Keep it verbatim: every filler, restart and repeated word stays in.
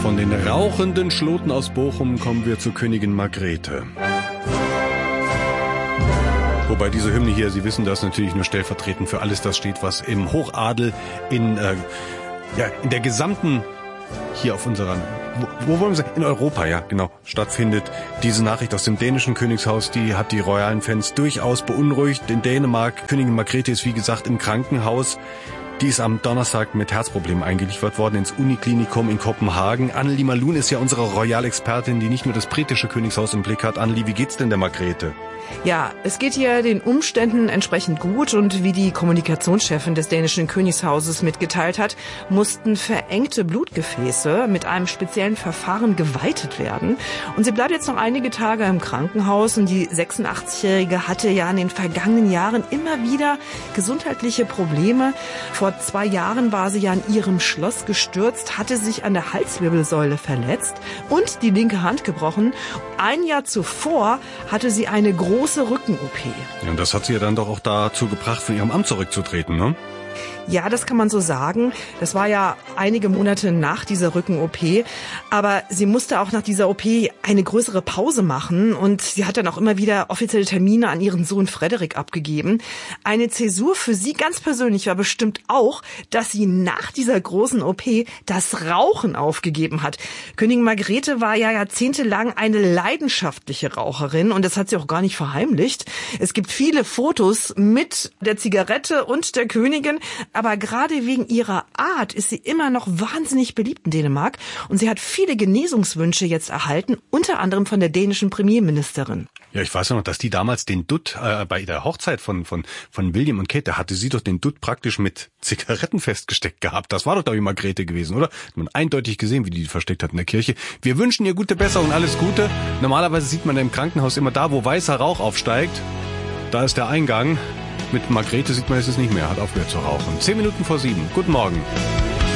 Von den rauchenden Schloten aus Bochum kommen wir zur Königin Margrethe. Wobei diese Hymne hier, Sie wissen das, natürlich nur stellvertretend für alles das steht, was im Hochadel in, äh, ja, in der gesamten, hier auf unserer, wo, wo wollen wir sagen, in Europa, ja, genau, stattfindet. Diese Nachricht aus dem dänischen Königshaus, die hat die royalen Fans durchaus beunruhigt. In Dänemark, Königin Margrethe ist wie gesagt im Krankenhaus. Die ist am Donnerstag mit Herzproblemen eingeliefert worden ins Uniklinikum in Kopenhagen. Annelie Malun ist ja unsere Royalexpertin, die nicht nur das britische Königshaus im Blick hat. Annelie, wie geht's denn der Margrethe? Ja, es geht hier den Umständen entsprechend gut und wie die Kommunikationschefin des dänischen Königshauses mitgeteilt hat, mussten verengte Blutgefäße mit einem speziellen Verfahren geweitet werden. Und sie bleibt jetzt noch einige Tage im Krankenhaus und die sechsundachtzigjährige hatte ja in den vergangenen Jahren immer wieder gesundheitliche Probleme. Vor zwei Jahren war sie ja in ihrem Schloss gestürzt, hatte sich an der Halswirbelsäule verletzt und die linke Hand gebrochen. Ein Jahr zuvor hatte sie eine große Rücken-O P. Ja, und das hat sie ja dann doch auch dazu gebracht, von ihrem Amt zurückzutreten, ne? Ja, das kann man so sagen. Das war ja einige Monate nach dieser Rücken-O P. Aber sie musste auch nach dieser O P eine größere Pause machen. Und sie hat dann auch immer wieder offizielle Termine an ihren Sohn Frederik abgegeben. Eine Zäsur für sie ganz persönlich war bestimmt auch, dass sie nach dieser großen O P das Rauchen aufgegeben hat. Königin Margrethe war ja jahrzehntelang eine leidenschaftliche Raucherin. Und das hat sie auch gar nicht verheimlicht. Es gibt viele Fotos mit der Zigarette und der Königin. Aber gerade wegen ihrer Art ist sie immer noch wahnsinnig beliebt in Dänemark. Und sie hat viele Genesungswünsche jetzt erhalten, unter anderem von der dänischen Premierministerin. Ja, ich weiß noch, dass die damals den Dutt äh, bei der Hochzeit von von von William und Kate, da hatte sie doch den Dutt praktisch mit Zigaretten festgesteckt gehabt. Das war doch, glaube ich, Margrethe gewesen, oder? Hat man eindeutig gesehen, wie die die versteckt hat in der Kirche. Wir wünschen ihr gute Besserung und alles Gute. Normalerweise sieht man im Krankenhaus immer da, wo weißer Rauch aufsteigt. Da ist der Eingang. Mit Margrethe sieht man es nicht mehr, hat aufgehört zu rauchen. Zehn Minuten vor sieben. Guten Morgen.